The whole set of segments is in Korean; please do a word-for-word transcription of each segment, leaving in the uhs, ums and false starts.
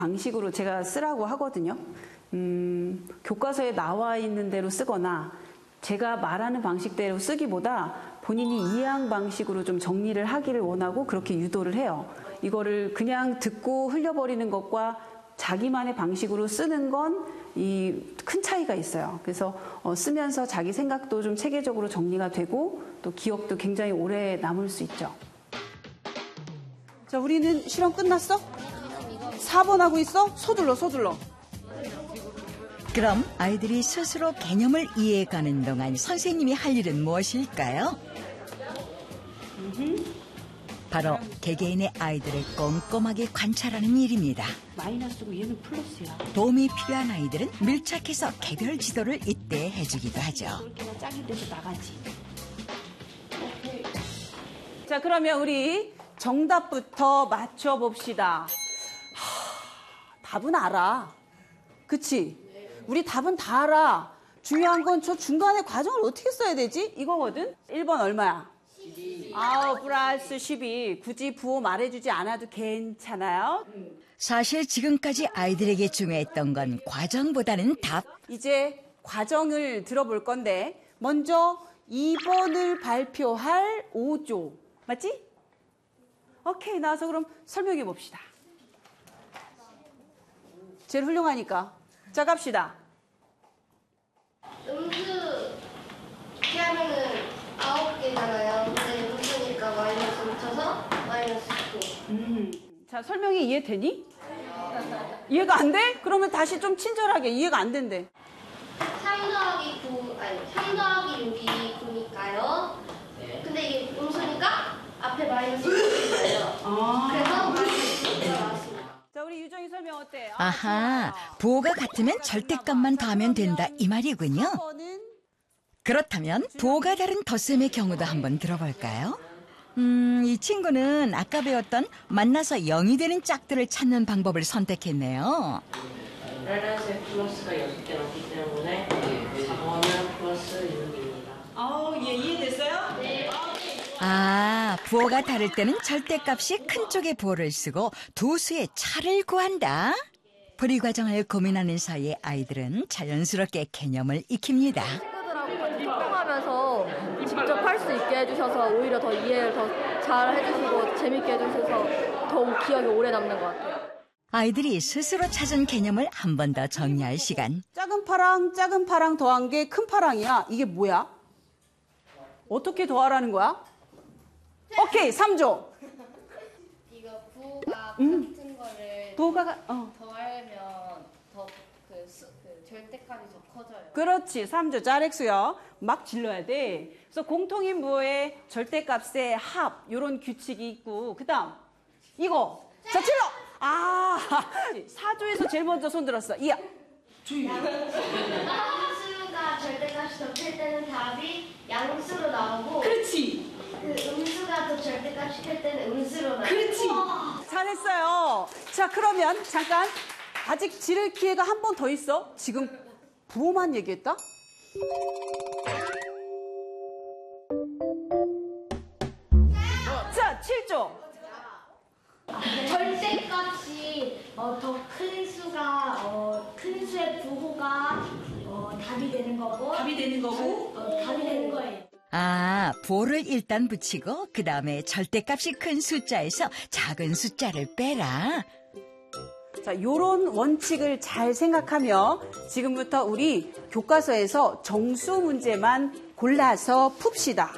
방식으로 제가 쓰라고 하거든요. 음, 교과서에 나와 있는 대로 쓰거나 제가 말하는 방식대로 쓰기보다 본인이 이해한 방식으로 좀 정리를 하기를 원하고 그렇게 유도를 해요. 이거를 그냥 듣고 흘려버리는 것과 자기만의 방식으로 쓰는 건 이 큰 차이가 있어요. 그래서 어, 쓰면서 자기 생각도 좀 체계적으로 정리가 되고 또 기억도 굉장히 오래 남을 수 있죠. 자, 우리는 실험 끝났어? 사 번 하고 있어? 서둘러, 서둘러. 그럼 아이들이 스스로 개념을 이해해가는 동안 선생님이 할 일은 무엇일까요? 바로 개개인의 아이들을 꼼꼼하게 관찰하는 일입니다. 마이너스고 얘는 플러스야. 도움이 필요한 아이들은 밀착해서 개별 지도를 이때 해주기도 하죠. 그렇게나 짝이 돼서 나가지. 오케이. 자, 그러면 우리 정답부터 맞춰봅시다. 하, 답은 알아. 그치? 우리 답은 다 알아. 중요한 건 저 중간에 과정을 어떻게 써야 되지? 이거거든? 일 번 얼마야? 아홉 플러스 십이. 굳이 부호 말해주지 않아도 괜찮아요. 사실 지금까지 아이들에게 중요했던 건 과정보다는 답. 이제 과정을 들어볼 건데 먼저 이 번을 발표할 오 조. 맞지? 오케이, 나와서 그럼 설명해 봅시다. 제일 훌륭하니까. 자, 갑시다. 음수 피하면은 아홉 개잖아요. 근데 음수니까 마이너스 붙여서 마이너스 구. 음. 자, 설명이 이해되니? 이해가 안 돼? 그러면 다시 좀 친절하게. 이해가 안 된대. 삼 더하기 구, 아니 삼 더하기 육이 구니까요. 근데 이게 음수니까 앞에 마이너스 구잖아요. 아. 그래서 마이너스 구가 나왔습니다. 자, 우리 유정이 설명 어때? 아, 아하, 좋아. 부호가 같으면 절대값만 더하면 된다 이 말이군요. 사 번은 그렇다면 부호가 다른 덧셈의 경우도 한번 들어볼까요? 음, 이 친구는 아까 배웠던 만나서 영이 되는 짝들을 찾는 방법을 선택했네요. 빨간색 플러스가 여섯 개 났기 때문에 사 번은 플러스 육입니다. 아, 예, 이해됐어요? 네. 아, 부호가 다를 때는 절대값이 큰 쪽의 부호를 쓰고 두 수의 차를 구한다. 풀이 과정을 고민하는 사이에 아이들은 자연스럽게 개념을 익힙니다. 친구들하고 같이 소통하면서 직접 할 수 있게 해주셔서 오히려 더 이해를 더 잘 해주시고 재밌게 해주셔서 더욱 기억에 오래 남는 것 같아요. 아이들이 스스로 찾은 개념을 한 번 더 정리할 시간. 작은 파랑, 작은 파랑 더한 게 큰 파랑이야. 이게 뭐야? 어떻게 더하라는 거야? 오케이, 삼 조. 이거 부가 음. 같은 거를 부호가, 어. 더하면 더 그 그 절대값이 더 커져요. 그렇지, 삼 조. 잘했어요. 막 질러야 돼. 그래서 공통인 부호의 절대값의 합, 이런 규칙이 있고, 그 다음, 이거. 자, 질러! 아, 사 조에서 제일 먼저 손 들었어. 이야. 양수가 절대값이 더 클 때는 답이 양수로 나오고 그렇지. 그 음수가 더 절대값이 클 때는 음수로 나오고. 그렇지. 잘했어요. 자, 그러면 잠깐. 아직 지를 기회가 한 번 더 있어. 지금 부호만 얘기했다? 자, 칠 조. 절대값이 어, 더 큰 수가 어, 큰 수의 부호가 어, 답이 되는 거고 답이 되는 거고. 어, 답이 되는 거예요. 아, 부호를 일단 붙이고 그 다음에 절대값이 큰 숫자에서 작은 숫자를 빼라. 자, 요런 원칙을 잘 생각하며 지금부터 우리 교과서에서 정수 문제만 골라서 풉시다.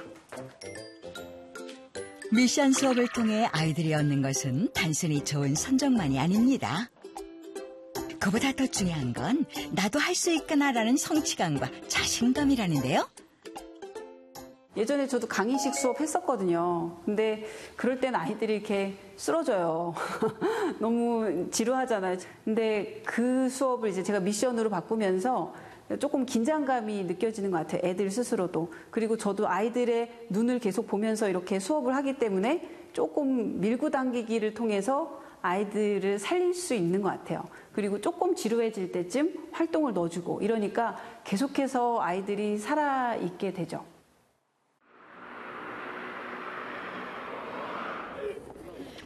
미션 수업을 통해 아이들이 얻는 것은 단순히 좋은 성적만이 아닙니다. 그보다 더 중요한 건 나도 할 수 있구나라는 성취감과 자신감이라는데요. 예전에 저도 강의식 수업 했었거든요. 근데 그럴 땐 아이들이 이렇게 쓰러져요. 너무 지루하잖아요. 근데 그 수업을 이제 제가 미션으로 바꾸면서 조금 긴장감이 느껴지는 것 같아요. 애들 스스로도. 그리고 저도 아이들의 눈을 계속 보면서 이렇게 수업을 하기 때문에 조금 밀고 당기기를 통해서 아이들을 살릴 수 있는 것 같아요. 그리고 조금 지루해질 때쯤 활동을 넣어주고 이러니까 계속해서 아이들이 살아있게 되죠.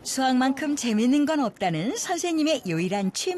수학만큼 재밌는 건 없다는 선생님의 유일한 취미.